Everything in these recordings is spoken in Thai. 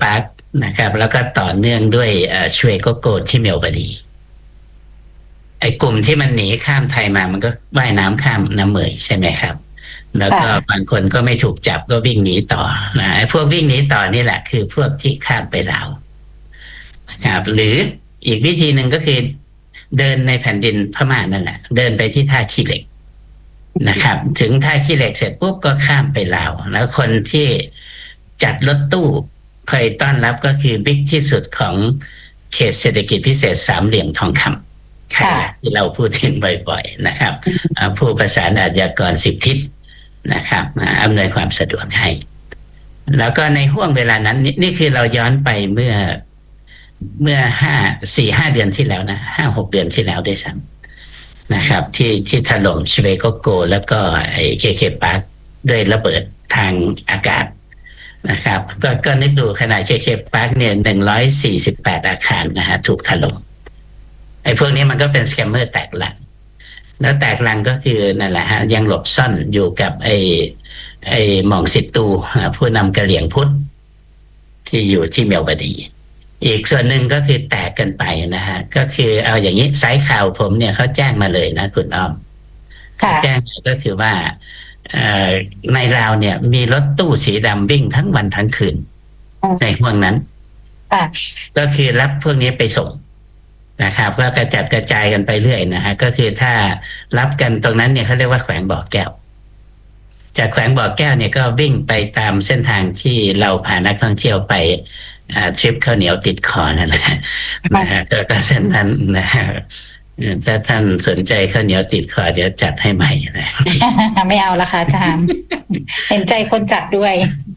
าร์กนะครับแล้วก็ต่อเนื่องด้วยชเวโกโกที่เมลวดีไอ้กลุ่มที่มันหนีข้ามไทยมามันก็ว่ายน้ำข้ามน้ำเมยใช่ไหมครับแล้วก็บางคนก็ไม่ถูกจับก็วิ่งหนีต่อนะไอ้พวกวิ่งหนีต่อนี่แหละคือพวกที่ข้ามไปลาวนะครับหรืออีกวิธีหนึ่งก็คือเดินในแผ่นดินพม่านั่นแหละเดินไปที่ท่าขี้เหล็กนะครับถึงท่าขี้เหล็กเสร็จปุ๊บก็ข้ามไปลาวแล้วคนที่จัดรถตู้คอยต้อนรับก็คือบิ๊กที่สุดของเขตเศรษฐกิจพิเศษสามเหลี่ยมทองคำใครที่เราพูดถึงบ่อยๆนะครับผู้ประสานอาชญากร10 ทิศนะครับอำนวยความสะดวกให้แล้วก็ในห่วงเวลานั้นนี่คือเราย้อนไปเมื่อ4-5 เดือนที่แล้วนะ 5-6 เดือนที่แล้วด้วยซ้ำนะครับที่ถล่มชเวโกโกแล้วก็ไอ้เคปาร์คด้วยระเบิดทางอากาศนะครับก็นึกดูขนาดเคปาร์คเนี่ย148 อาคารนะฮะถูกถล่มไอ้พวกนี้มันก็เป็นสแกมเมอร์แตกลังแล้วแตกลังก็คือนั่นแหละฮะยังหลบซ่อนอยู่กับไอ้หม่องสิตูผู้นำกะเหรี่ยงพุทธที่อยู่ที่เมลวดีอีกส่วนหนึ่งก็คือแตกกันไปนะฮะก็คือเอาอย่างนี้สายข่าวผมเนี่ยเขาแจ้งมาเลยนะคุณอ้อมแจ้งก็คือว่าในลาวเนี่ยมีรถตู้สีดำวิ่งทั้งวันทั้งคืนในห่วงนั้นก็คือรับพวกนี้ไปส่งนะครับก็กระจัดกระจายกันไปเรื่อยนะฮะก็คือถ้ารับกันตรงนั้นเนี่ยเขาเรียกว่าแขวงบ่อแก้วจากแขวงบ่อแก้วเนี่ยก็วิ่งไปตามเส้นทางที่เราพานักท่องเที่ยวไปทริปข้าวเหนียวติดคอนั่นแหละนะฮะก็เส้นนั้นนะฮะถ้าท่านสนใจข้าวเหนียวติดคอเดี๋ยวจัดให้ใหม่นะไม่เอาละค่ะอาจารย์เห็นใจคนจัดด้วย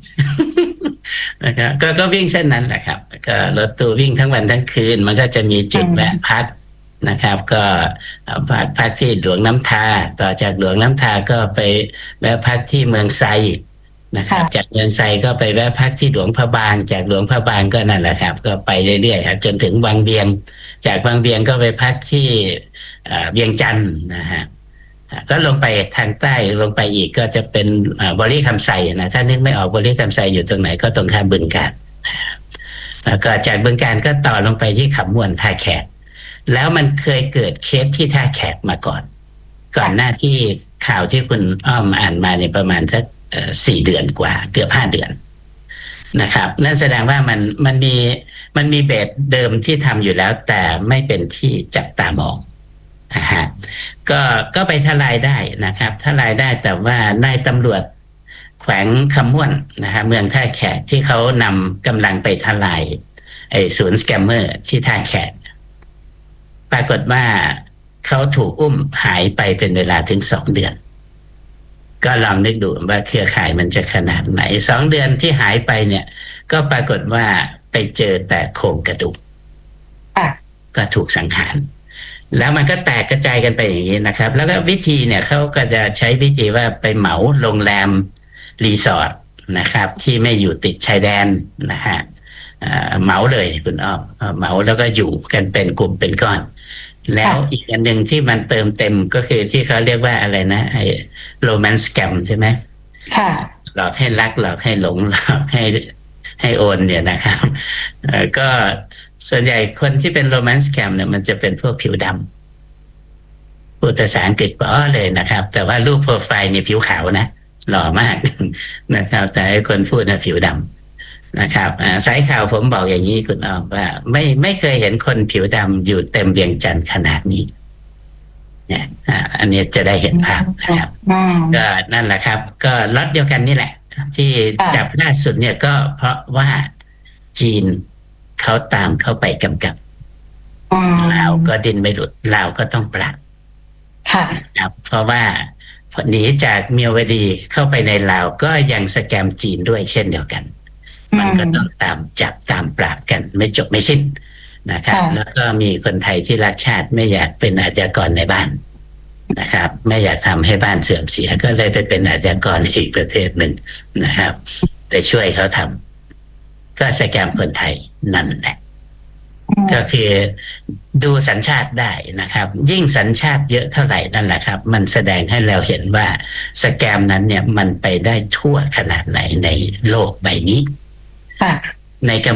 นะครับก็วิ่งเส้นนั้นแหละครับก็รถตู้วิ่งทั้งวันทั้งคืนมันก็จะมีจุดแวะพักนะครับก็พักที่หลวงน้ำทาต่อจากหลวงน้ำทาก็ไปแวะพักที่เมืองไซนะครับจากเมืองไซก็ไปแวะพักที่หลวงพระบางจากหลวงพระบางก็นั่นแหละครับก็ไปเรื่อยๆครับจนถึงวังเวียงจากวังเวียงก็ไปพักที่เวียงจันทร์นะฮะก็ลงไปทางใต้ลงไปอีกก็จะเป็นบริคำไซนะถ้านึกไม่ออกบริคำไซอยู่ตรงไหนก็ตรงข้ามบึงกาฬแล้วก็จากบึงกาฬก็ต่อลงไปที่ขำม่วนท่าแขกแล้วมันเคยเกิดเคสที่ท่าแขกมาก่อนหน้าที่ข่าวที่คุณอ้อมอ่านมาเนี่ยประมาณสัก4 เดือนกว่าเกือบ5 เดือนนะครับนั่นแสดงว่ามันมีเบสเดิมที่ทำอยู่แล้วแต่ไม่เป็นที่จับตามองนะฮะก็ไปทลายได้นะครับทลายได้แต่ว่านายตำรวจแขวงคำม่วนนะฮะเมืองท่าแขกที่เขานำกำลังไปทลายไอ้ศูนย์สแกมเมอร์ที่ท่าแขกปรากฏว่าเขาถูกอุ้มหายไปเป็นเวลาถึง2 เดือนก็ลองนึกดูว่าเครือข่ายมันจะขนาดไหน2 เดือนที่หายไปเนี่ยก็ปรากฏว่าไปเจอแต่โครงกระดูกก็ถูกสังหารแล้วมันก็แตกกระจายกันไปอย่างนี้นะครับแล้วก็วิธีเนี่ยเขาก็จะใช้วิธีว่าไปเหมาโรงแรมรีสอร์ทนะครับที่ไม่อยู่ติดชายแดนนะฮะเหมาเลยคุณอ้อมเหมาแล้วก็อยู่กันเป็นกลุ่มเป็นก้อนแล้วอีกอันหนึ่งที่มันเติมเต็มก็คือที่เขาเรียกว่าอะไรนะไอ้โรแมนต์สแกมใช่ไหมค่ะหลอกให้รักหลอกให้หลงหลอกให้โอนเนี่ยนะครับก็ส่วนใหญ่คนที่เป็นโรแมนต์สแกมเนี่ยมันจะเป็นพวกผิวดำพูดภาษาอังกฤษป๋อเลยนะครับแต่ว่ารูปโปรไฟล์เนี่ยผิวขาวนะหล่อมากนะครับแต่ไอ้คนพูดนะผิวดำนะครับสายข่าวผมบอกอย่างนี้คุณอ้อมว่าไม่เคยเห็นคนผิวดำอยู่เต็มเวียงจันทร์ขนาดนี้เนี่ยอันนี้จะได้เห็นภาพนะครับก็นั่นแหละครับก็ล็อตเดียวกันนี่แหละที่จับล่าสุดเนี่ยก็เพราะว่าจีนเขาตามเข้าไปกำกับลาวก็ดิ้นไม่หลุดลาวก็ต้องปราบครับเพราะว่าหนีจากเมียวดีเข้าไปในลาวก็ยังสแกมจีนด้วยเช่นเดียวกันมันก็ต้องตามจับตามปราบกันไม่จบไม่สิ้นนะครับแล้วก็มีคนไทยที่รักชาติไม่อยากเป็นอาชญากรในบ้านนะครับไม่อยากทำให้บ้านเสื่อมเสียก็เลยไปเป็นอาชญากรอีกประเทศหนึ่งนะครับแต่ช่วยเขาทำก็สแกมคนไทยนั่นแหละก็คือดูสัญชาติได้นะครับยิ่งสัญชาติเยอะเท่าไหร่นั่นแหละครับมันแสดงให้เราเห็นว่าสแกมนั้นเนี่ยมันไปได้ทั่วขนาดไหนในโลกใบนี้ใน